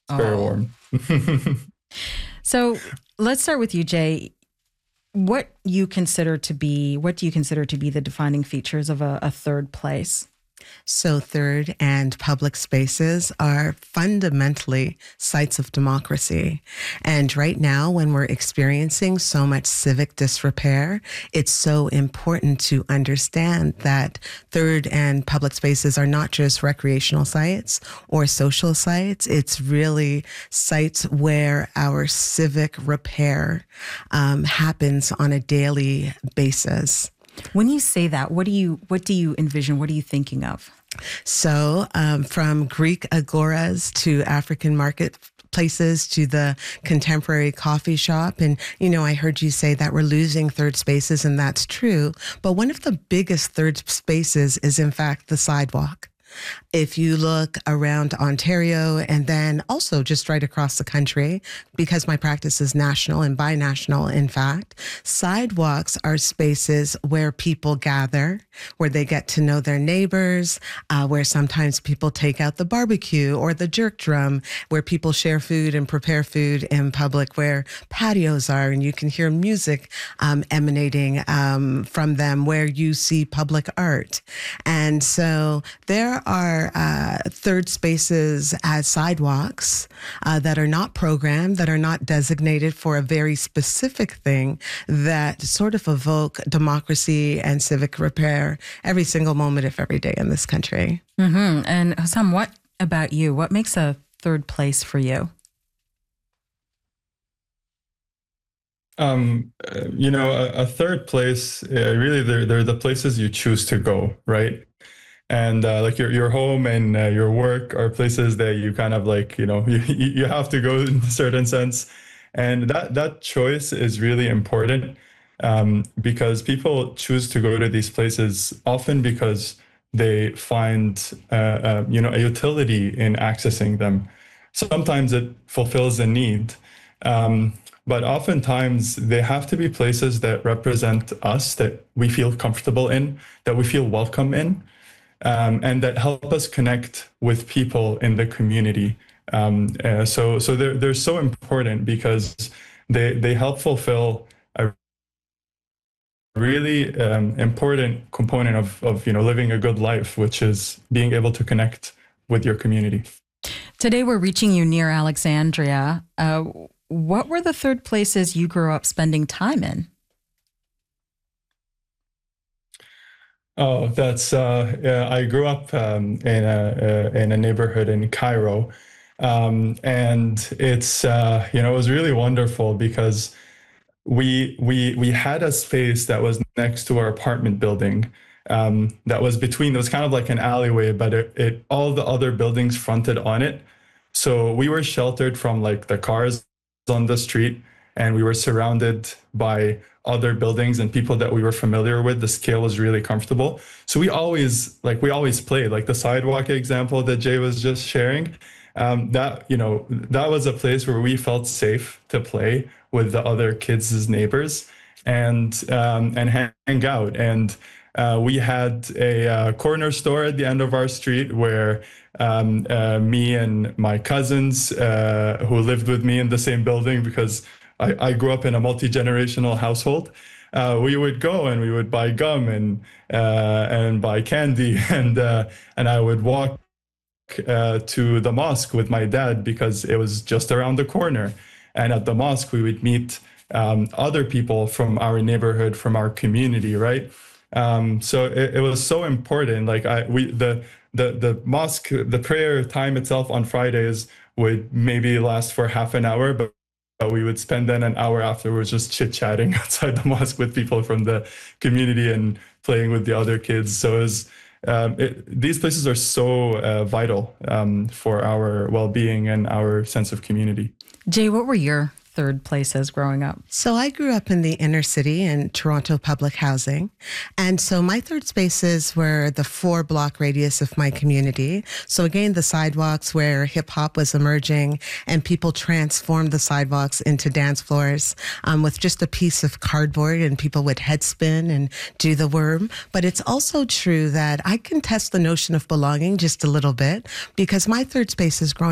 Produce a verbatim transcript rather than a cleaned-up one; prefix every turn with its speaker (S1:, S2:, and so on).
S1: It's very
S2: Oh.
S1: warm.
S2: So let's start with you, Jay. What you consider to be, what do you consider to be the defining features of a, a third place?
S3: So third and public spaces are fundamentally sites of democracy. And right now, when we're experiencing so much civic disrepair, it's so important to understand that third and public spaces are not just recreational sites or social sites. It's really sites where our civic repair um, happens on a daily basis.
S2: When you say that, what do you what do you envision? What are you thinking of?
S3: So um, from Greek agoras to African marketplaces to the contemporary coffee shop. And, you know, I heard you say that we're losing third spaces, and that's true. But one of the biggest third spaces is, in fact, the sidewalk. If you look around Ontario and then also just right across the country, because my practice is national and binational, in fact, sidewalks are spaces where people gather, where they get to know their neighbors, uh, where sometimes people take out the barbecue or the jerk drum, where people share food and prepare food in public, where patios are and you can hear music um, emanating um, from them, where you see public art. And so there are uh, third spaces as sidewalks uh, that are not programmed, that are not designated for a very specific thing, that sort of evoke democracy and civic repair every single moment of every day in this country.
S2: Mm-hmm. And Hussam, what about you? What makes a third place for you?
S1: Um, uh, you know, a, a third place, uh, really, they're, they're the places you choose to go, right? And uh, like your your home and uh, your work are places that you kind of like, you know, you, you have to go in a certain sense. And that, that choice is really important um, because people choose to go to these places often because they find, uh, uh, you know, a utility in accessing them. Sometimes it fulfills a need. Um, But oftentimes they have to be places that represent us, that we feel comfortable in, that we feel welcome in. Um, and that help us connect with people in the community. Um, uh, so so they're, they're so important because they, they help fulfill a really um, important component of, of you know living a good life, which is being able to connect with your community.
S2: Today we're reaching you near Alexandria. Uh, what were the third places you grew up spending time in?
S1: Oh, that's uh, yeah, I grew up um, in a uh, in a neighborhood in Cairo, um, and it's uh, you know it was really wonderful because we we we had a space that was next to our apartment building, um, that was between. It was kind of like an alleyway, but it, it all the other buildings fronted on it, so we were sheltered from like the cars on the street, and we were surrounded by other buildings and people that we were familiar with. The scale was really comfortable. So we always, like, we always played, like the sidewalk example that Jay was just sharing. Um, that, you know, that was a place where we felt safe to play with the other kids' neighbors and, um, and hang out. And uh, we had a uh, corner store at the end of our street where um, uh, me and my cousins uh, who lived with me in the same building, because I, I grew up in a multi-generational household. Uh, we would go and we would buy gum and uh, and buy candy, and uh, and I would walk uh, to the mosque with my dad because it was just around the corner. And at the mosque, we would meet um, other people from our neighborhood, from our community, right? Um, so it, it was so important. Like I, we the the the mosque, the prayer time itself on Fridays would maybe last for half an hour, but Uh, we would spend then an hour afterwards just chit-chatting outside the mosque with people from the community and playing with the other kids. So it was, um, it, these places are so uh, vital um, for our well-being and our sense of community.
S2: Jay, what were your third places growing up?
S3: So I grew up in the inner city in Toronto public housing. And so my third spaces were the four block radius of my community. So again, the sidewalks where hip hop was emerging and people transformed the sidewalks into dance floors um, with just a piece of cardboard, and people would head spin and do the worm. But it's also true that I contest the notion of belonging just a little bit, because my third spaces growing